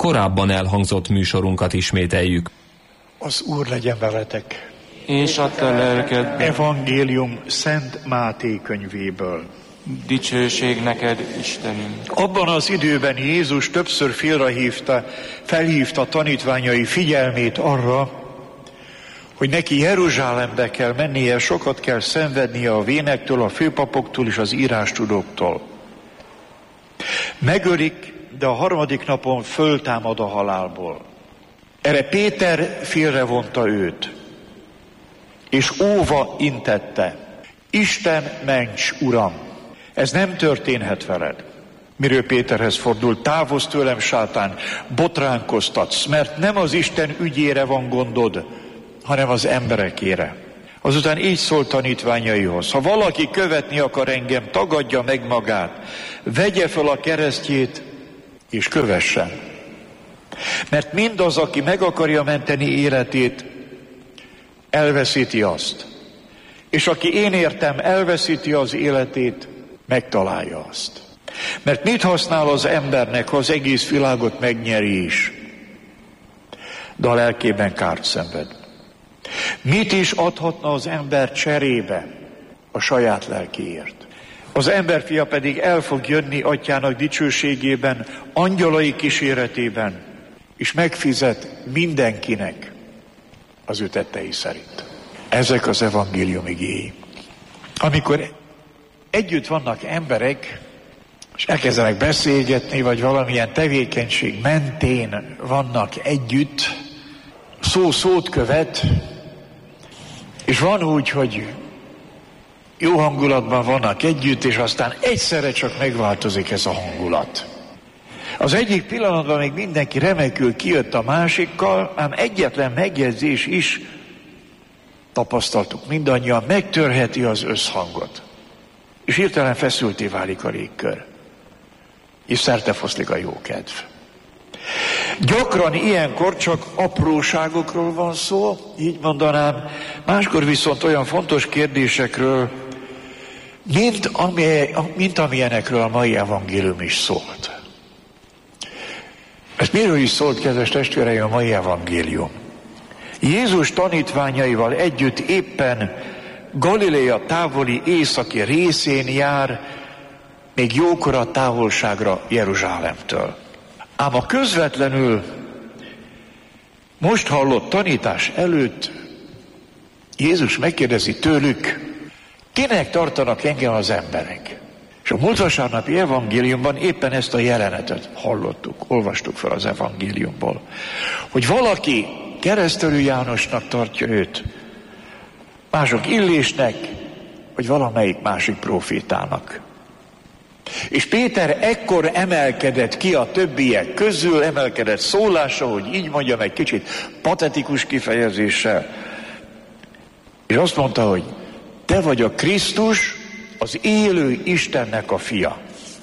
korábban elhangzott műsorunkat ismételjük. Az Úr legyen veletek. És a te lelkedben. Evangélium Szent Máté könyvéből. Dicsőség neked, Istenünk. Abban az időben Jézus többször felhívta tanítványai figyelmét arra, hogy neki Jeruzsálembe kell mennie, sokat kell szenvednie a vénektől, a főpapoktól és az írástudóktól. Megölik, de a harmadik napon föltámad a halálból. Erre Péter félrevonta őt, és óva intette: Isten ments, Uram, ez nem történhet veled. Miről Péterhez fordult: távozz tőlem, sátán, botránkoztatsz, mert nem az Isten ügyére van gondod, hanem az emberekére. Azután így szólt tanítványaihoz: ha valaki követni akar engem, tagadja meg magát, vegye fel a keresztjét, és kövessen. Mert mindaz, aki meg akarja menteni életét, elveszíti azt. És aki én értem, elveszíti az életét, megtalálja azt. Mert mit használ az embernek, ha az egész világot megnyeri is, de a lelkében kárt szenved? Mit is adhatna az ember cserébe a saját lelkéért? Az emberfia pedig el fog jönni atyának dicsőségében, angyalai kíséretében, és megfizet mindenkinek az ő tettei szerint. Ezek az evangélium igéi. Amikor együtt vannak emberek, és elkezdenek beszélgetni, vagy valamilyen tevékenység mentén vannak együtt, szó szót követ, és van úgy, hogy jó hangulatban vannak együtt, és aztán egyszerre csak megváltozik ez a hangulat. Az egyik pillanatban még mindenki remekül kijött a másikkal, ám egyetlen megjegyzés is, tapasztaltuk mindannyian, megtörheti az összhangot. És hirtelen feszülté válik a légkör. És szertefoszlik a jókedv. Gyakran ilyenkor csak apróságokról van szó, így mondanám, máskor viszont olyan fontos kérdésekről, mint amilyenekről a mai evangélium is szólt. Ez miről is szólt, kedves testvéreim, a mai evangélium? Jézus tanítványaival együtt éppen Galilea távoli északi részén jár, még jókora távolságra Jeruzsálemtől. Ám a közvetlenül most hallott tanítás előtt Jézus megkérdezi tőlük: kinek tartanak engem az emberek? És a múlt vasárnapi evangéliumban éppen ezt a jelenetet hallottuk, olvastuk fel az evangéliumból, hogy valaki Keresztelő Jánosnak tartja őt, mások Illésnek, vagy valamelyik másik prófétának. És Péter ekkor emelkedett ki a többiek közül, emelkedett szólása, hogy így mondjam, egy kicsit patetikus kifejezéssel, és azt mondta, hogy te vagy a Krisztus, az élő Istennek a fia.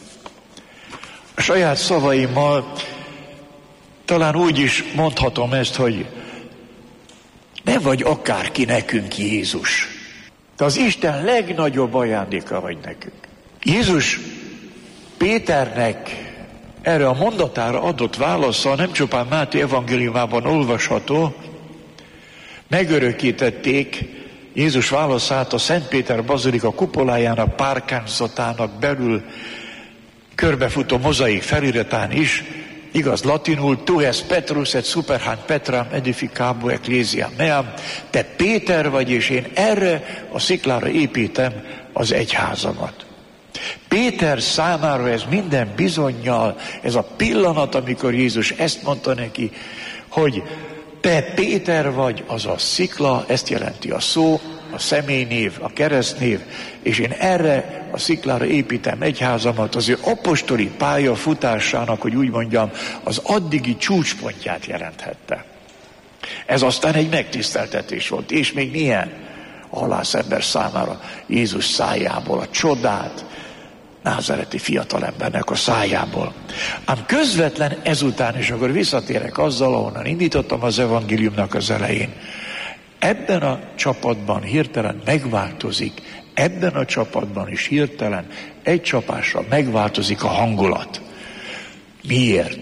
A saját szavaimmal talán úgy is mondhatom ezt, hogy nem vagy akárki nekünk, Jézus. Te az Isten legnagyobb ajándéka vagy nekünk. Jézus Péternek erre a mondatára adott válasza nem csupán Máté evangéliumában olvasható, megörökítették Jézus válaszát a Szent Péter bazilika kupolájának párkányzatának belül körbefutó mozaik feliratán is, igaz latinul: tu es Petrus et superhan Petram edificabo ecclesiam meam, te Péter vagy, és én erre a sziklára építem az egyházamat. Péter számára ez minden bizonnyal, ez a pillanat, amikor Jézus ezt mondta neki, hogy te Péter vagy, az a szikla, ezt jelenti a szó, a személynév, a keresztnév, és én erre a sziklára építem egyházamat, az ő apostoli pályafutásának, hogy úgy mondjam, az addigi csúcspontját jelenthette. Ez aztán egy megtiszteltetés volt, és még milyen a halászember számára Jézus szájából, a csodát, názáreti fiatalembernek a szájából. Ám közvetlen ezután, és akkor visszatérek azzal, ahonnan indítottam az evangéliumnak az elején, ebben a csapatban hirtelen megváltozik, ebben a csapatban is hirtelen egy csapásra megváltozik a hangulat. Miért?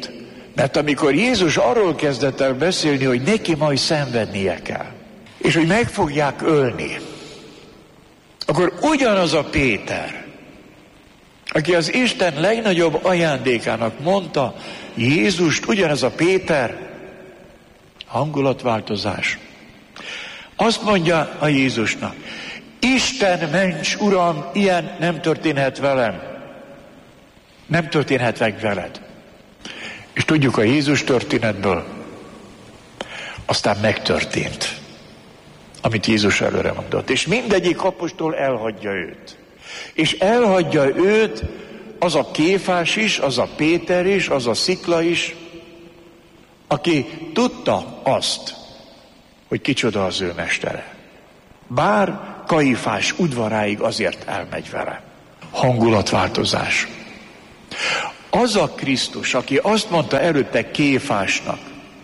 Mert amikor Jézus arról kezdett el beszélni, hogy neki majd szenvednie kell, és hogy meg fogják ölni, akkor ugyanaz a Péter, aki az Isten legnagyobb ajándékának mondta Jézust, ugyanaz a Péter, hangulatváltozás. Azt mondja a Jézusnak, Isten ments, Uram, ilyen nem történhet velem. Nem történhet meg veled. És tudjuk a Jézus történetből, aztán megtörtént, amit Jézus előre mondott. És mindegyik apostol elhagyja őt. És elhagyja őt az a Kéfás is, az a Péter is, az a Szikla is, aki tudta azt, hogy kicsoda az ő mestere. Bár Kaifás udvaráig azért elmegy vele. Hangulatváltozás. Az a Krisztus, aki azt mondta előtte Kéfásnak,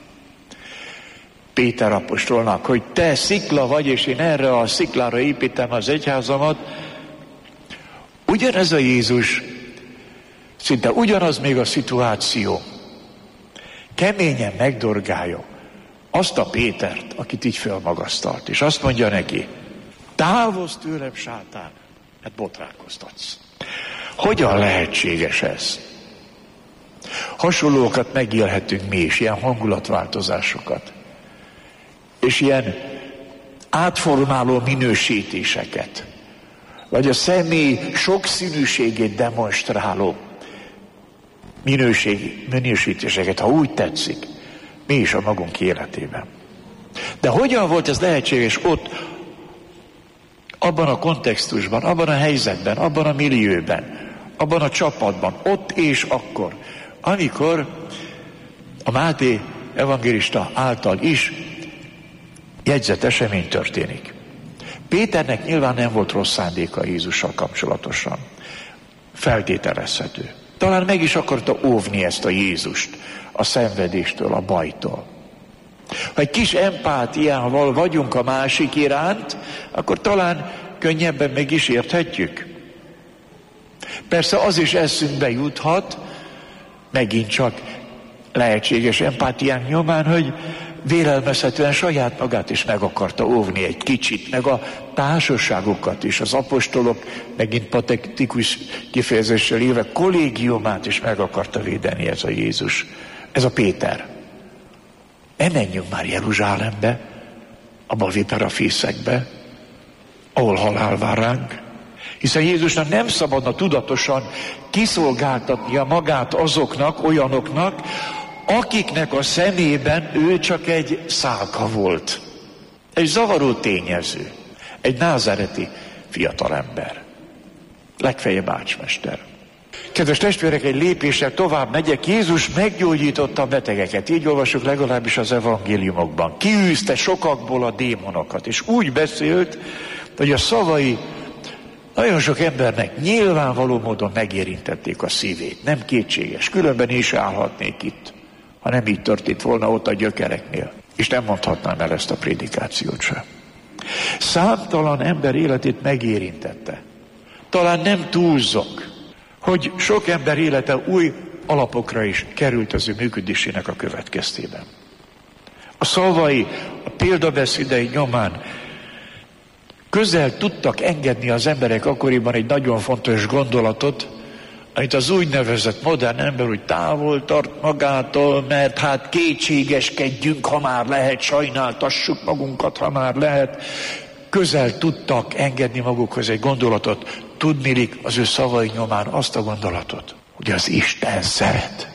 Péter apostolnak, hogy te szikla vagy, és én erre a sziklára építem az egyházamat, ugyanez a Jézus, szinte ugyanaz még a szituáció, keményen megdorgálja azt a Pétert, akit így fölmagasztalt, és azt mondja neki, távozz tőlem, sátán, mert botránkoztatsz. Hogyan lehetséges ez? Hasonlókat megélhetünk mi is, ilyen hangulatváltozásokat, és ilyen átformáló minősítéseket, vagy a személy sokszínűségét demonstráló minősítéseket, ha úgy tetszik, mi is a magunk életében. De hogyan volt ez lehetséges ott, abban a kontextusban, abban a helyzetben, abban a millióben, abban a csapatban, ott és akkor, amikor a Máté evangélista által is jegyzett esemény történik. Péternek nyilván nem volt rossz szándéka Jézussal kapcsolatosan. Feltételezhető. Talán meg is akarta óvni ezt a Jézust a szenvedéstől, a bajtól. Ha egy kis empátiával vagyunk a másik iránt, akkor talán könnyebben meg is érthetjük. Persze az is eszünkbe juthat, megint csak lehetséges empátiánk nyomán, hogy vélelmezhetően saját magát is meg akarta óvni egy kicsit, meg a társaságokat is, az apostolok, megint patetikus kifejezéssel élve, kollégiumát is meg akarta védeni ez a Jézus, ez a Péter. Ne menjünk már Jeruzsálembe, abba a viperafészekbe, ahol halál vár ránk, hiszen Jézusnak nem szabadna tudatosan kiszolgáltatnia magát azoknak, olyanoknak, akiknek a szemében ő csak egy szálka volt. Egy zavaró tényező. Egy názáreti fiatalember. Legfeljebb ácsmester. Kedves testvérek, egy lépéssel tovább megyek. Jézus meggyógyította a betegeket. Így olvasjuk legalábbis az evangéliumokban. Kiűzte sokakból a démonokat. És úgy beszélt, hogy a szavai nagyon sok embernek nyilvánvaló módon megérintették a szívét. Nem kétséges. Különben is állhatnék itt, ha nem így történt volna ott a gyökereknél. És nem mondhatnám el ezt a prédikációt sem. Számtalan ember életét megérintette. Talán nem túlzok, hogy sok ember élete új alapokra is került az ő működésének a következtében. A szavai, a példabeszédei nyomán közel tudtak engedni az emberek akkoriban egy nagyon fontos gondolatot, amit az úgynevezett modern ember úgy távol tart magától, mert hát kétségeskedjünk, ha már lehet, sajnáltassuk magunkat, ha már lehet. Közel tudtak engedni magukhoz egy gondolatot, tudnilik az ő szavai nyomán azt a gondolatot, hogy az Isten szeret.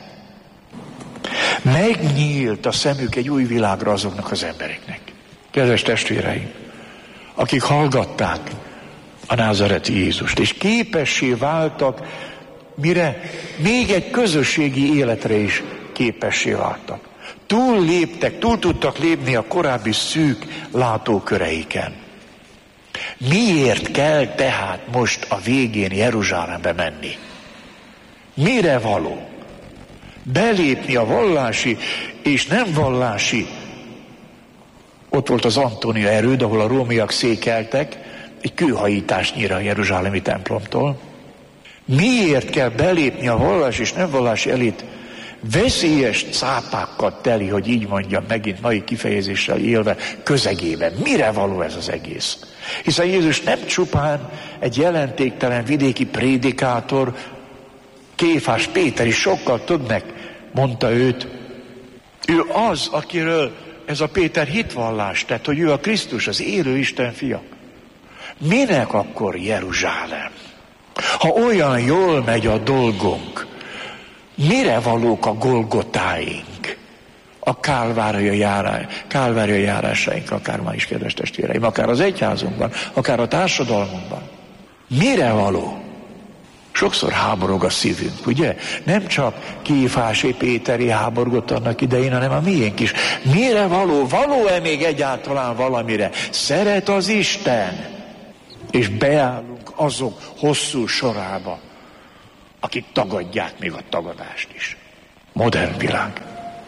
Megnyílt a szemük egy új világra azoknak az embereknek. Kedves testvéreim, akik hallgatták a názáreti Jézust, és képessé váltak, mire még egy közösségi életre is képessé váltak. Túl tudtak lépni a korábbi szűk látóköreiken. Miért kell tehát most a végén Jeruzsálembe menni? Mire való? Belépni a vallási és nem vallási. Ott volt az Antónia erőd, ahol a rómaiak székeltek, egy kőhajításnyira a jeruzsálemi templomtól. Miért kell belépni a vallás és nem vallási elit veszélyes cápákkal teli, hogy így mondjam, megint mai kifejezéssel élve, közegében. Mire való ez az egész? Hiszen Jézus nem csupán egy jelentéktelen vidéki prédikátor, Kéfás Péter is sokkal többnek mondta őt. Ő az, akiről ez a Péter hitvallást tett, hogy ő a Krisztus, az élő Isten fia. Minek akkor Jeruzsálem? Ha olyan jól megy a dolgunk, mire valók a Golgotáink, a Kálvária járásaink, akár ma is, kedves testvéreim, akár az egyházunkban, akár a társadalmunkban? Mire való? Sokszor háborog a szívünk, ugye? Nem csak Kéfási Péteri háborgott annak idején, hanem a miénk is. Mire való? Való-e még egyáltalán valamire? Szeret az Isten, és beállunk azok hosszú sorába, akik tagadják még a tagadást is. Modern világ.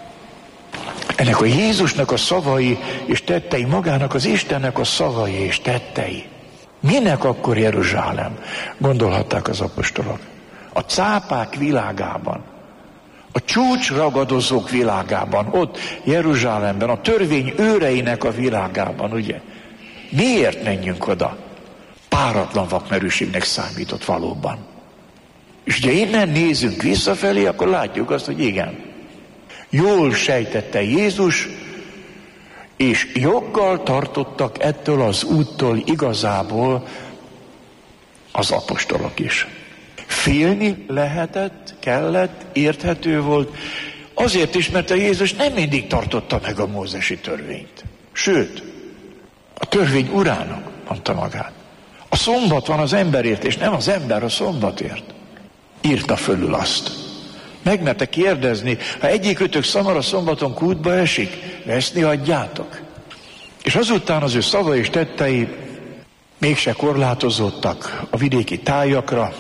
Ennek a Jézusnak a szavai és tettei, magának az Istennek a szavai és tettei. Minek akkor Jeruzsálem? Gondolhatták az apostolok. A cápák világában, a csúcsragadozók világában, ott Jeruzsálemben, a törvény őreinek a világában, ugye? Miért menjünk oda? Páratlan vakmerőségnek számított valóban. És ugye innen nézünk visszafelé, akkor látjuk azt, hogy igen. Jól sejtette Jézus, és joggal tartottak ettől az úttól igazából az apostolok is. Félni lehetett, kellett, érthető volt, azért is, mert a Jézus nem mindig tartotta meg a mózesi törvényt. Sőt, a törvény urának mondta magát. A szombat van az emberért, és nem az ember a szombatért. Írta fölül azt. Megmerte kérdezni, ha egyikőtök szamara szombaton kútba esik, veszni adjátok. És azután az ő szava és tettei mégse korlátozottak a vidéki tájakra,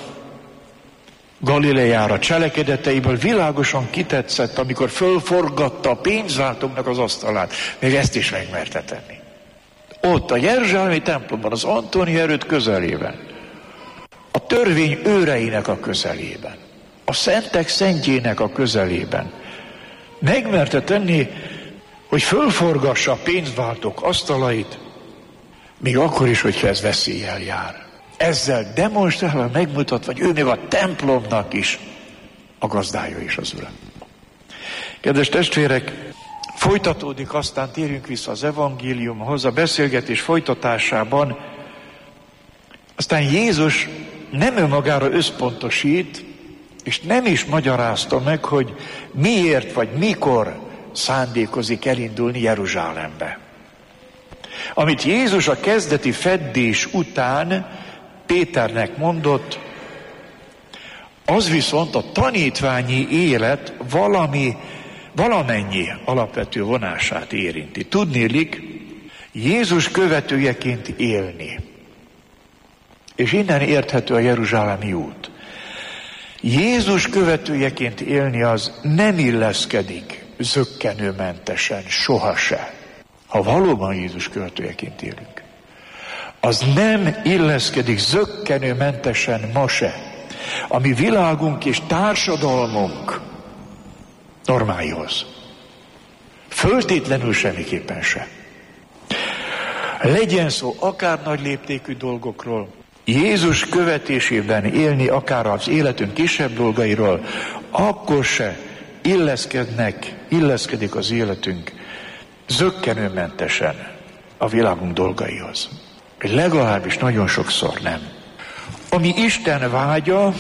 Galileára, cselekedeteiből világosan kitetszett, amikor fölforgatta a pénzváltóknak az asztalát. Még ezt is megmerte tenni. Ott a jeruzsálemi templomban, az Antóni erőd közelében, a törvény őreinek a közelében, a szentek szentjének a közelében megmerte tenni, hogy fölforgassa a pénzváltók asztalait, még akkor is, hogyha ez veszéllyel jár. Ezzel demonstrálva megmutatva, hogy ő még a templomnak is a gazdája és az ura. Kedves testvérek, folytatódik, aztán térjünk vissza az evangéliumhoz, a beszélgetés folytatásában. Aztán Jézus nem önmagára összpontosít, és nem is magyarázta meg, hogy miért vagy mikor szándékozik elindulni Jeruzsálembe. Amit Jézus a kezdeti feddés után Péternek mondott, az viszont a tanítványi élet valamennyi alapvető vonását érinti. Tudnélik, Jézus követőjeként élni. És innen érthető a jeruzsálemi út. Jézus követőjeként élni az nem illeszkedik zökkenőmentesen, sohasem. Ha valóban Jézus követőjeként élünk, az nem illeszkedik zökkenőmentesen ma se a mi világunk és társadalmunk normáihoz. Föltétlenül semmiképpen se. Legyen szó akár nagy léptékű dolgokról, Jézus követésében élni, akár az életünk kisebb dolgairól, akkor se illeszkedik az életünk zökkenőmentesen a világunk dolgaihoz. Legalábbis nagyon sokszor nem. Ami Isten vágya,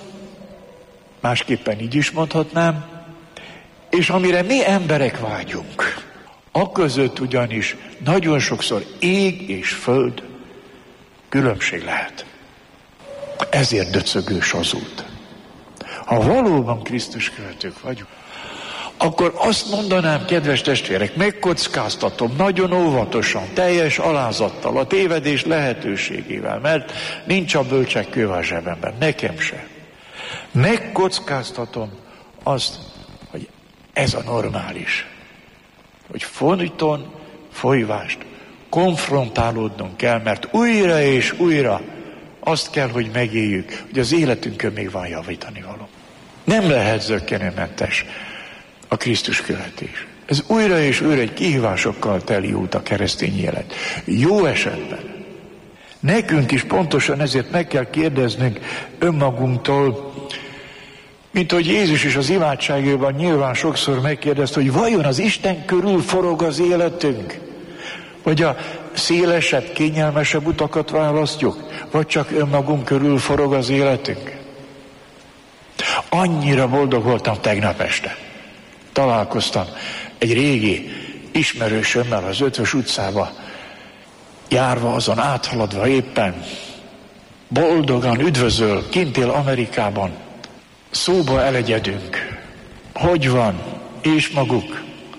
másképpen így is mondhatnám, és amire mi emberek vágyunk, aközött ugyanis nagyon sokszor ég és föld különbség lehet. Ezért döcögős az út. Ha valóban Krisztus követők vagyunk, akkor azt mondanám, kedves testvérek, megkockáztatom nagyon óvatosan, teljes alázattal, a tévedés lehetőségével, mert nincs a bölcsek kőve a zsebemben, nekem se. Megkockáztatom azt, hogy ez a normális, hogy folyton, folyvást, konfrontálódnunk kell, mert újra és újra azt kell, hogy megéljük, hogy az életünkön még van javítani való. Nem lehet zökkenőmentes a Krisztus követés. Ez újra és újra egy kihívásokkal teli út a keresztény élet. Jó esetben. Nekünk is pontosan ezért meg kell kérdeznünk önmagunktól, mint hogy Jézus is az imádságában nyilván sokszor megkérdezte, hogy vajon az Isten körül forog az életünk? Vagy a szélesebb, kényelmesebb utakat választjuk? Vagy csak önmagunk körül forog az életünk? Annyira boldog voltam tegnap este. Találkoztam egy régi ismerősömmel az Ötvös utcába, járva, azon áthaladva éppen, boldogan üdvözöl, kint él Amerikában, szóba elegyedünk. Hogy van? És maguk?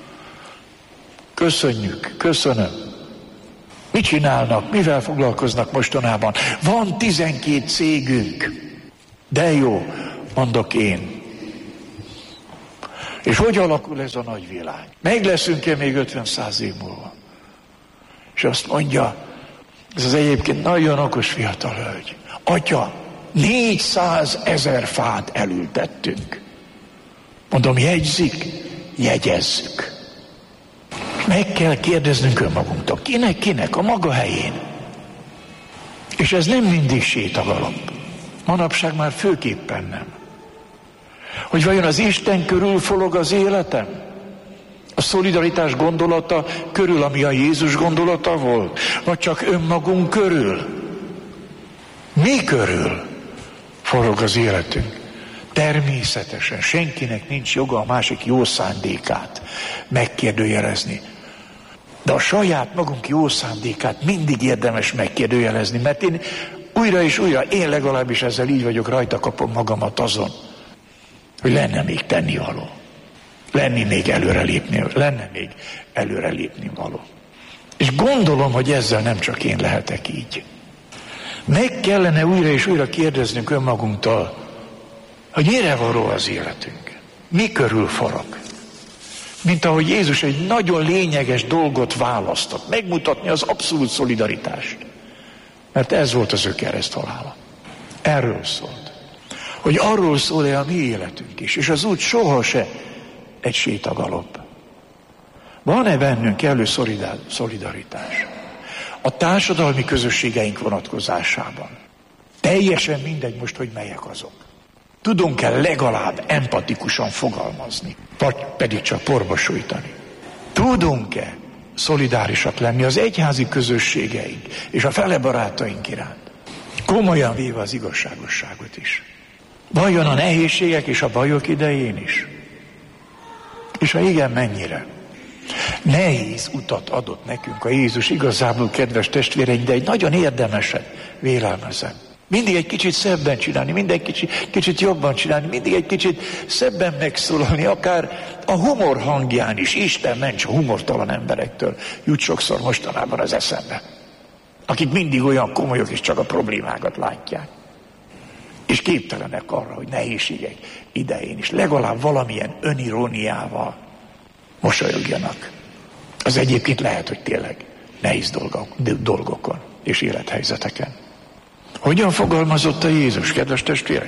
Köszönjük, köszönöm. Mit csinálnak? Mivel foglalkoznak mostanában? Van 12 cégünk. De jó, mondok én. És hogy alakul ez a nagy világ? Meg leszünk-e még 50-100 év múlva? És azt mondja, ez az egyébként nagyon okos fiatal hölgy. Atya, 400 000 fát elültettünk. Mondom, jegyzik? Jegyezzük. Meg kell kérdeznünk önmagunktól. Kinek a maga helyén. És ez nem mindig sétagalap. Manapság már főképpen nem. Hogy vajon az Isten körül forog az életem? A szolidaritás gondolata körül, ami a Jézus gondolata volt? Vagy csak önmagunk körül? Mi körül forog az életünk? Természetesen senkinek nincs joga a másik jó szándékát megkérdőjelezni. De a saját magunk jó szándékát mindig érdemes megkérdőjelezni, mert én újra és újra, én legalábbis ezzel így vagyok, rajta kapom magamat azon, hogy lenne még tennivaló. Lenne még előrelépni való. És gondolom, hogy ezzel nem csak én lehetek így. Meg kellene újra és újra kérdeznünk önmagunktól, hogy mire való az életünk. Mi körül forog. Mint ahogy Jézus egy nagyon lényeges dolgot választott. Megmutatni az abszolút szolidaritást. Mert ez volt az ő kereszthalála. Erről szólt. Hogy arról szól-e a mi életünk is. És az út sohasem egy sétagalop. Van-e bennünk kellő szolidaritás? A társadalmi közösségeink vonatkozásában. Teljesen mindegy most, hogy melyek azok. Tudunk-e legalább empatikusan fogalmazni, vagy pedig csak porba sújtani? Tudunk-e szolidárisak lenni az egyházi közösségeink és a fele barátaink iránt? Komolyan véve az igazságosságot is. Vajon a nehézségek és a bajok idején is? És ha igen, mennyire? Nehéz utat adott nekünk a Jézus, igazából, kedves testvéreink, de egy nagyon érdemeset vélelmezem. Mindig egy kicsit szebben csinálni, mindig kicsit jobban csinálni, mindig egy kicsit szebben megszólalni, akár a humor hangján is. Isten ments a humortalan emberektől, jut sokszor mostanában az eszembe. Akik mindig olyan komolyok és csak a problémákat látják. És képtelenek arra, hogy nehézségek idején is legalább valamilyen öniróniával mosolyogjanak. Az egyébként lehet, hogy tényleg nehéz dolgokon és élethelyzeteken. Hogyan fogalmazott a Jézus, kedves testvérek?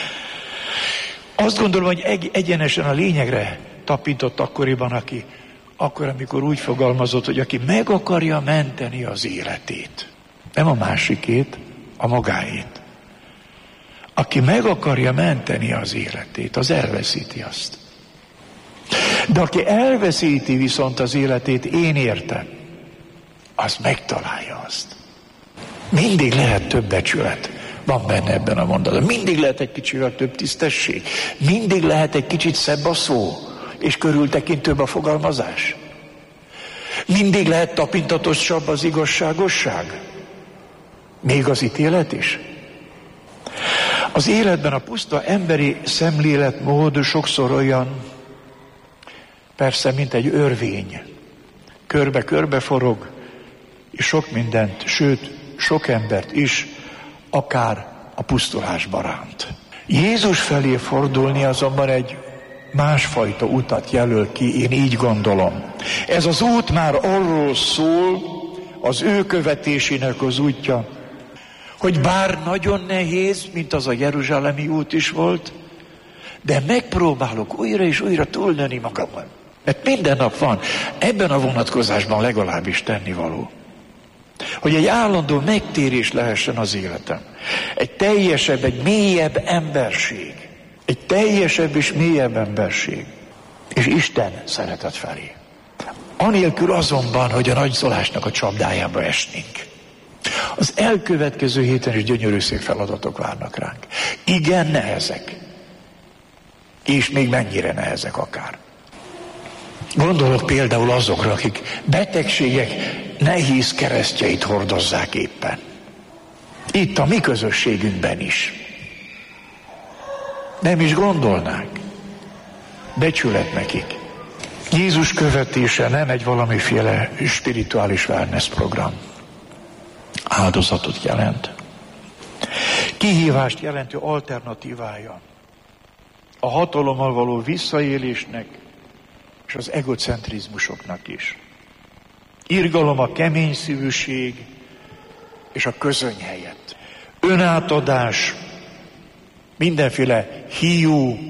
Azt gondolom, hogy egyenesen a lényegre tapintott akkoriban, amikor úgy fogalmazott, hogy aki meg akarja menteni az életét, nem a másikét, a magáét. Aki meg akarja menteni az életét, az elveszíti azt. De aki elveszíti viszont az életét, én értem, az megtalálja azt. Mindig lehet több becsület. Van benne ebben a mondatban. Mindig lehet egy kicsivel több tisztesség. Mindig lehet egy kicsit szebb a szó, és körültekintőbb a fogalmazás. Mindig lehet tapintatosabb az igazságosság. Még az ítélet is. Az életben a puszta emberi szemléletmód sokszor olyan, persze, mint egy örvény. Körbe-körbe forog, és sok mindent, sőt, sok embert is, akár a pusztulásba ránt. Jézus felé fordulni azonban egy másfajta utat jelöl ki, én így gondolom. Ez az út már arról szól, az ő követésének az útja, hogy bár nagyon nehéz, mint az a jeruzsálemi út is volt, De megpróbálok újra és újra túlnőni magamon. Mert minden nap van ebben a vonatkozásban legalábbis tennivaló. Hogy egy állandó megtérés lehessen az életem. Egy teljesebb, egy mélyebb emberség. Egy teljesebb és mélyebb emberség. És Isten szeretet felé. Anélkül azonban, hogy a nagyszólásnak a csapdájába esnénk. Az elkövetkező héten is gyönyörű szép feladatok várnak ránk. Igen, nehezek. És még mennyire nehezek akár. Gondolok például azokra, akik betegségek nehéz keresztjeit hordozzák éppen. Itt a mi közösségünkben is. Nem is gondolnánk. Becsület nekik. Jézus követése nem egy valamiféle spirituális wellness program. Áldozatot jelent. Kihívást jelentő alternatívája a hatalommal való visszaélésnek és az egocentrizmusoknak is. Irgalom a kemény szívűség és a közöny helyett. Önátadás mindenféle hiú,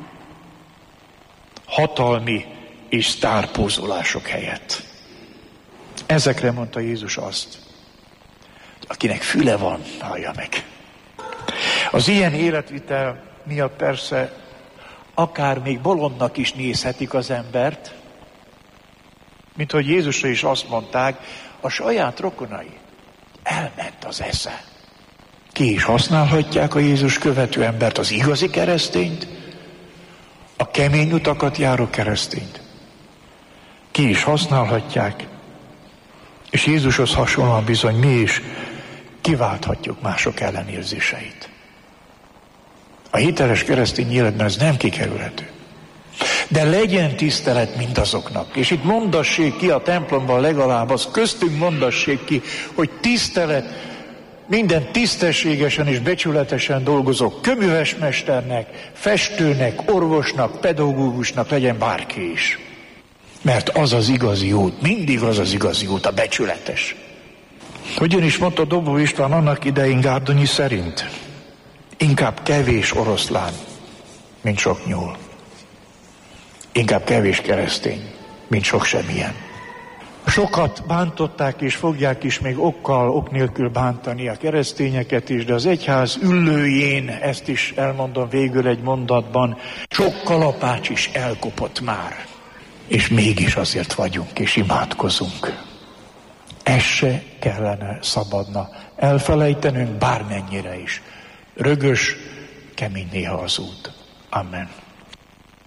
hatalmi és sztárpózolások helyett. Ezekre mondta Jézus azt, akinek füle van, hallja meg. Az ilyen életvitel miatt persze akár még bolondnak is nézhetik az embert, mint hogy Jézusra is azt mondták, a saját rokonai elment az esze. Ki is használhatják a Jézus követő embert, az igazi keresztényt, a kemény utakat járó keresztényt. Ki is használhatják, és Jézushoz hasonlóan bizony mi is kiválthatjuk mások ellenérzéseit. A hiteles keresztény életben ez nem kikerülhető. De legyen tisztelet mindazoknak. És itt mondassék ki a templomban legalább, az köztünk mondassék ki, hogy tisztelet minden tisztességesen és becsületesen dolgozó köművesmesternek, festőnek, orvosnak, pedagógusnak legyen bárki is. Mert az az igazi út, mindig az az igazi út, a becsületes. Hogyan is mondta Dobó István annak idején Gárdonyi szerint? Inkább kevés oroszlán, mint sok nyúl. Inkább kevés keresztény, mint sok semmilyen. Sokat bántották és fogják is még ok nélkül bántani a keresztényeket is, de az egyház üllőjén, ezt is elmondom végül egy mondatban, sok kalapács is elkopott már. És mégis azért vagyunk és imádkozunk. Ezt se kellene, szabadna elfelejtenünk bármennyire is. Rögös, kemény néha az út. Amen.